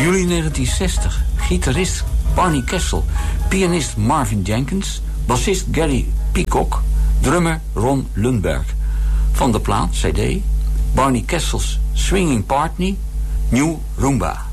Juli 1960. Gitarist Barney Kessel. Pianist Marvin Jenkins. Bassist Gary Peacock. Drummer Ron Lundberg. Van de plaat, CD. Barney Kessel's Swinging Partney. New Roomba.